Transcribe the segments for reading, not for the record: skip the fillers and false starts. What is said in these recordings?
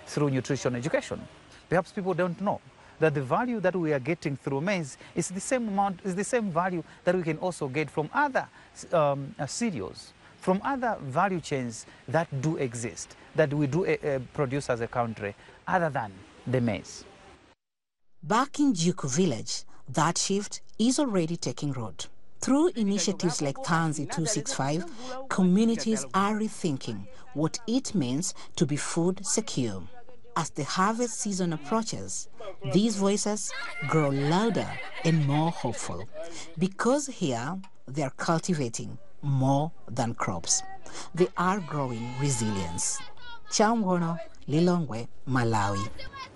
through nutrition education. Perhaps people don't know that the value that we are getting through maize is the same amount, is the same value that we can also get from other cereals, from other value chains that do exist, that we do produce as a country, other than the maize. Back in Juku village, that shift is already taking root. Through initiatives like Tanzi 265, communities are rethinking what it means to be food secure. As the harvest season approaches, these voices grow louder and more hopeful, because here they are cultivating more than crops. They are growing resilience. Chamwono, Lilongwe, Malawi.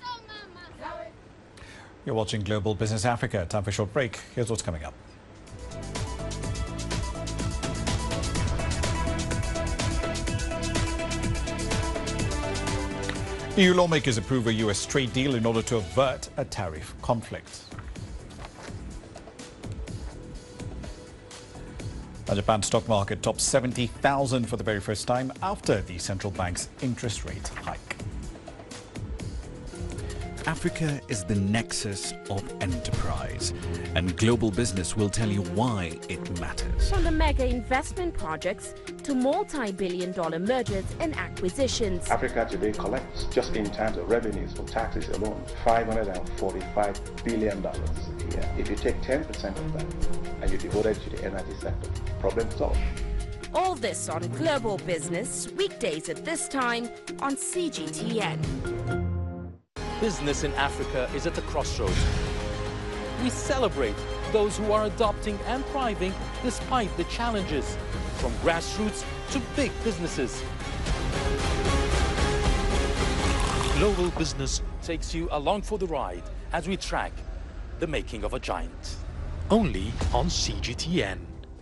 You're watching Global Business Africa. Time for a short break. Here's what's coming up. EU lawmakers approve a US trade deal in order to avert a tariff conflict. The Japan stock market topped 70,000 for the very first time after the central bank's interest rate hike. Africa is the nexus of enterprise, and Global Business will tell you why it matters. From the mega investment projects to multi-billion-dollar mergers and acquisitions. Africa today collects, just in terms of revenues from taxes alone, $545 billion a year. If you take 10% of that and you devote it to the energy sector, problem solved. All this on Global Business, weekdays at this time on CGTN. Business in Africa is at the crossroads. We celebrate those who are adopting and thriving despite the challenges, from grassroots to big businesses. Global Business takes you along for the ride as we track the making of a giant. Only on CGTN.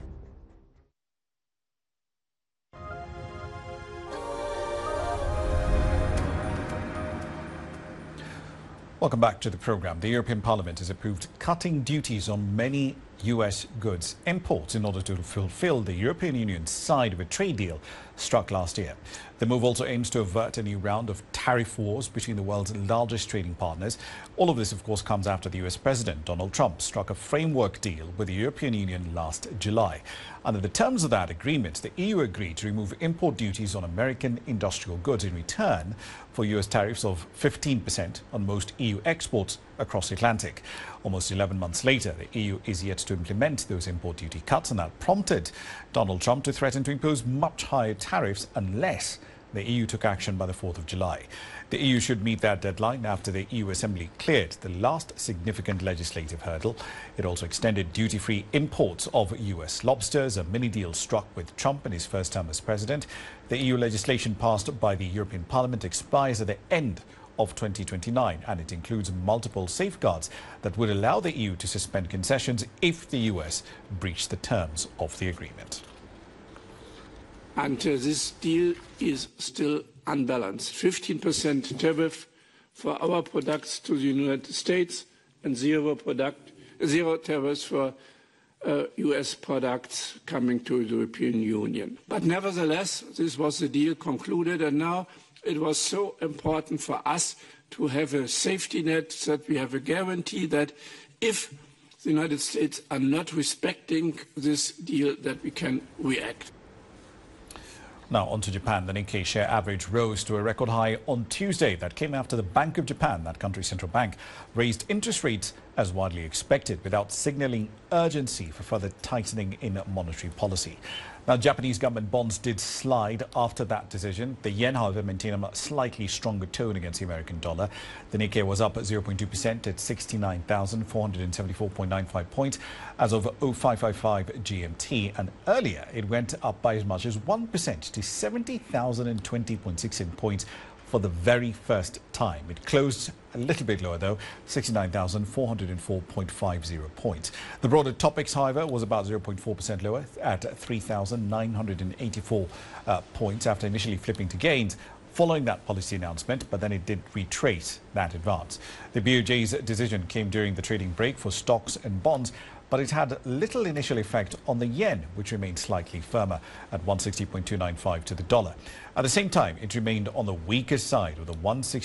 Welcome back to the program. The European Parliament has approved cutting duties on many US goods imports in order to fulfill the European Union's side of a trade deal struck last year. The move also aims to avert a new round of tariff wars between the world's largest trading partners. All of this, of course, comes after the US President Donald Trump struck a framework deal with the European Union last July. Under the terms of that agreement, the EU agreed to remove import duties on American industrial goods in return for US tariffs of 15% on most EU exports across the Atlantic. Almost 11 months later, the EU is yet to implement those import duty cuts, and that prompted Donald Trump to threaten to impose much higher tariffs unless the EU took action by the 4th of July. The EU should meet that deadline after the EU Assembly cleared the last significant legislative hurdle. It also extended duty-free imports of US lobsters, a mini deal struck with Trump in his first term as president. The EU legislation passed by the European Parliament expires at the end of 2029, and it includes multiple safeguards that would allow the EU to suspend concessions if the US breached the terms of the agreement. And this deal is still unbalanced. 15% tariff for our products to the United States and zero tariffs for US products coming to the European Union. But nevertheless, this was the deal concluded, and now it was so important for us to have a safety net, that we have a guarantee that if the United States are not respecting this deal, that we can react. Now on to Japan. The Nikkei share average rose to a record high on Tuesday. That came after the Bank of Japan, that country's central bank, raised interest rates as widely expected without signaling urgency for further tightening in monetary policy. Now, Japanese government bonds did slide after that decision. The yen, however, maintained a slightly stronger tone against the American dollar. The Nikkei was up 0.2% at 69,474.95 points as of 0555 GMT. And earlier, it went up by as much as 1% to 70,020.16 points for the very first time. It closed a little bit lower, though, 69,404.50 points. The broader topics, however, was about 0.4% lower at 3,984 points after initially flipping to gains following that policy announcement, but then it did retrace that advance. The BOJ's decision came during the trading break for stocks and bonds, but it had little initial effect on the yen, which remained slightly firmer at 160.295 to the dollar. At the same time, it remained on the weaker side with a 160